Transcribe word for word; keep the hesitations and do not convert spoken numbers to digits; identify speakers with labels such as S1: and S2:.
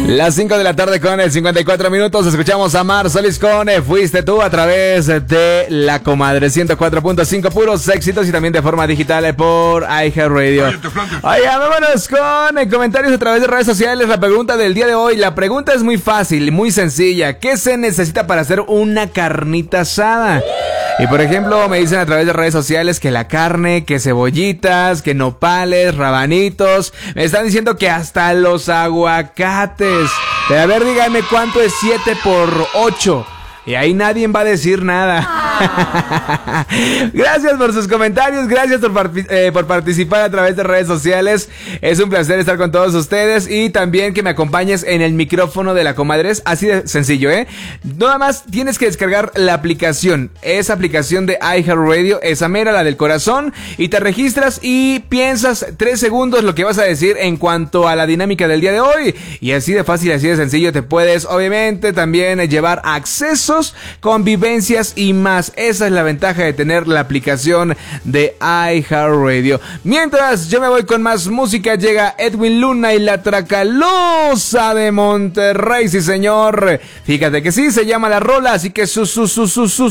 S1: Las cinco de la tarde con el cincuenta y cuatro minutos. Escuchamos a Mar Solís con Fuiste Tú a través de La Comadre ciento cuatro punto cinco, puros éxitos, y también de forma digital por iHeartRadio. Oye, vámonos con comentarios a través de redes sociales. La pregunta del día de hoy, la pregunta es muy fácil, muy sencilla. ¿Qué se necesita para hacer una carnita asada? Y por ejemplo, me dicen a través de redes sociales que la carne, que cebollitas, que nopales, rabanitos. Me están diciendo que hasta los aguacates. Pero a ver, díganme cuánto es siete por ocho. Y ahí nadie va a decir nada. Gracias por sus comentarios, gracias por, par eh, por participar a través de redes sociales. Es un placer estar con todos ustedes, y también que me acompañes en el micrófono de La Comadre. Es así de sencillo, ¿eh? Nada más tienes que descargar la aplicación, esa aplicación de iHeartRadio, esa mera, la del corazón, y te registras y piensas tres segundos lo que vas a decir en cuanto a la dinámica del día de hoy. Y así de fácil, así de sencillo, te puedes obviamente también llevar acceso, convivencias y más. Esa es la ventaja de tener la aplicación de iHeartRadio. Mientras yo me voy con más música, llega Edwin Luna y la Tracalosa de Monterrey. Sí, señor. Fíjate que sí, se llama la rola, así que su, su, su, su, su,